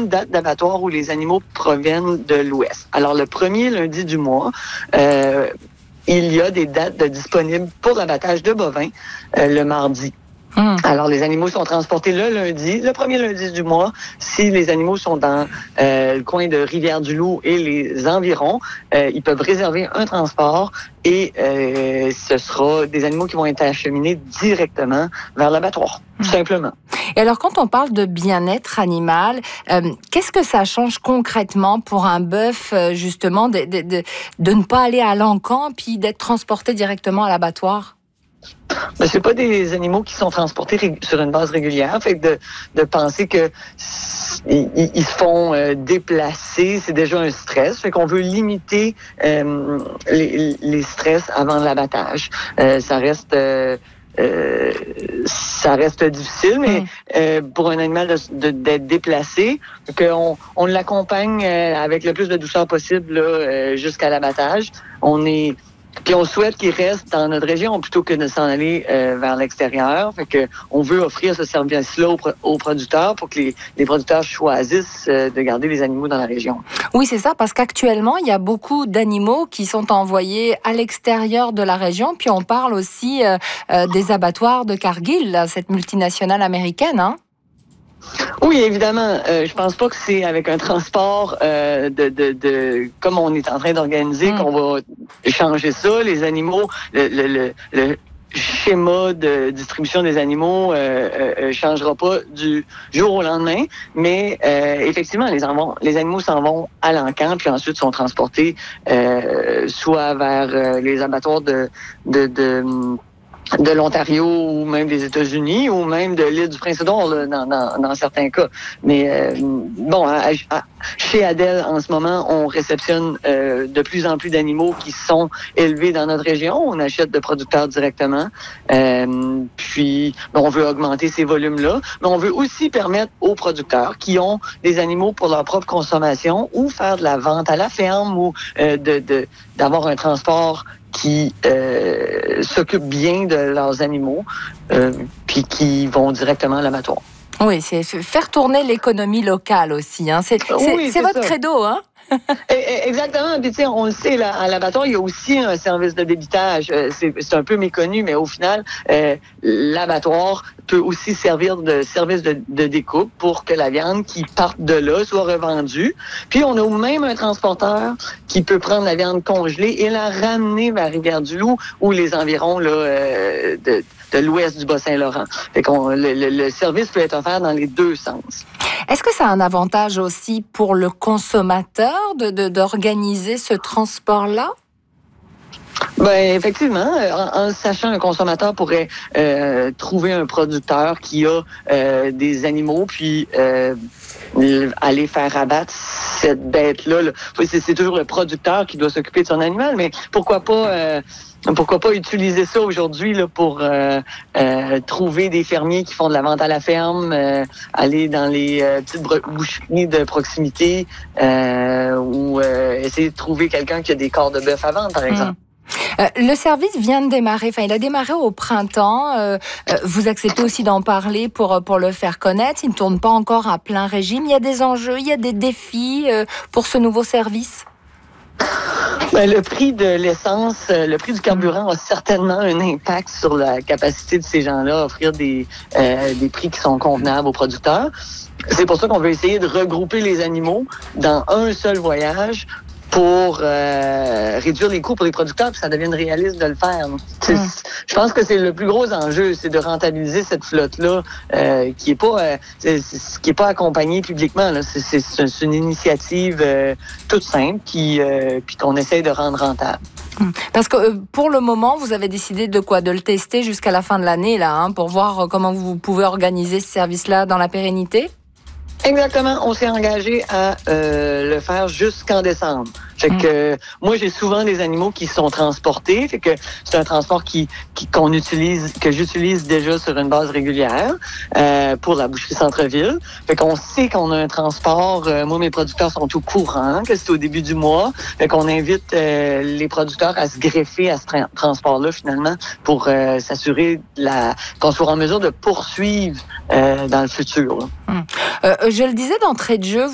certaines dates d'abattoirs où les animaux proviennent de l'Ouest. Alors, le premier lundi du mois, il y a des dates disponibles pour l'abattage de bovins le mardi. Alors, les animaux sont transportés le premier lundi du mois. Si les animaux sont dans le coin de Rivière-du-Loup et les environs, ils peuvent réserver un transport et ce sera des animaux qui vont être acheminés directement vers l'abattoir, tout simplement. Et alors, quand on parle de bien-être animal, qu'est-ce que ça change concrètement pour un bœuf, justement, de ne pas aller à l'encan puis d'être transporté directement à l'abattoir? Ben, c'est pas des animaux qui sont transportés sur une base régulière. Fait que de penser que ils se font déplacer, c'est déjà un stress. Fait qu'on veut limiter les stress avant l'abattage. Ça reste difficile, mais pour un animal d'être déplacé, on l'accompagne avec le plus de douceur possible là, jusqu'à l'abattage. Puis on souhaite qu'ils restent dans notre région plutôt que de s'en aller vers l'extérieur. Fait que on veut offrir ce service-là aux producteurs pour que les producteurs choisissent de garder les animaux dans la région. Oui, c'est ça, parce qu'actuellement, il y a beaucoup d'animaux qui sont envoyés à l'extérieur de la région. Puis on parle aussi des abattoirs de Cargill, là, cette multinationale américaine, hein? Oui, évidemment. Je pense pas que c'est avec un transport comme on est en train d'organiser qu'on va changer ça. Les animaux, le schéma de distribution des animaux changera pas du jour au lendemain, mais effectivement, les animaux s'en vont à l'encan, puis ensuite sont transportés soit vers les abattoirs de l'Ontario ou même des États-Unis ou même de l'île du Prince-Édouard dans certains cas. Mais chez Adèle, en ce moment, on réceptionne de plus en plus d'animaux qui sont élevés dans notre région. On achète de producteurs directement. Puis, on veut augmenter ces volumes-là. Mais on veut aussi permettre aux producteurs qui ont des animaux pour leur propre consommation ou faire de la vente à la ferme ou d'avoir un transport qui s'occupent bien de leurs animaux, puis qui vont directement à l'abattoir. Oui, c'est faire tourner l'économie locale aussi. Hein. C'est votre credo, hein? Exactement. Puis tu sais, on le sait, là, à l'abattoir, il y a aussi un service de débitage. C'est un peu méconnu, mais au final, l'abattoir peut aussi servir de service de découpe pour que la viande qui parte de là soit revendue. Puis on a même un transporteur qui peut prendre la viande congelée et la ramener vers Rivière-du-Loup ou les environs là, de l'ouest du Bas-Saint-Laurent. Fait qu'on le service peut être offert dans les deux sens. Est-ce que ça a un avantage aussi pour le consommateur d'organiser ce transport-là? Ben effectivement, en sachant un consommateur pourrait trouver un producteur qui a des animaux, puis aller faire abattre cette bête-là. Là. C'est toujours le producteur qui doit s'occuper de son animal, mais pourquoi pas utiliser ça aujourd'hui là, pour trouver des fermiers qui font de la vente à la ferme, aller dans les petites boucheries de proximité ou essayer de trouver quelqu'un qui a des corps de bœuf à vendre, par exemple. Le service vient de démarrer, il a démarré au printemps. Vous acceptez aussi d'en parler pour le faire connaître. Il ne tourne pas encore à plein régime. Il y a des enjeux, il y a des défis pour ce nouveau service? Ben, le prix de l'essence, le prix du carburant a certainement un impact sur la capacité de ces gens-là à offrir des prix qui sont convenables aux producteurs. C'est pour ça qu'on veut essayer de regrouper les animaux dans un seul voyage pour réduire les coûts pour les producteurs, puis ça devienne réaliste de le faire. Je pense que c'est le plus gros enjeu, c'est de rentabiliser cette flotte-là qui est pas accompagnée publiquement. Là. C'est une initiative toute simple puis qu'on essaye de rendre rentable. Parce que pour le moment, vous avez décidé de quoi? De le tester jusqu'à la fin de l'année, là, hein, pour voir comment vous pouvez organiser ce service-là dans la pérennité? Exactement. On s'est engagé à le faire jusqu'en décembre. Fait que moi, j'ai souvent des animaux qui sont transportés. Fait que c'est un transport que j'utilise déjà sur une base régulière pour la boucherie centre-ville. Fait qu'on sait qu'on a un transport. Moi, mes producteurs sont au courant que c'est au début du mois. Fait qu'on invite les producteurs à se greffer à ce transport-là finalement pour s'assurer qu'on soit en mesure de poursuivre dans le futur. Je le disais d'entrée de jeu,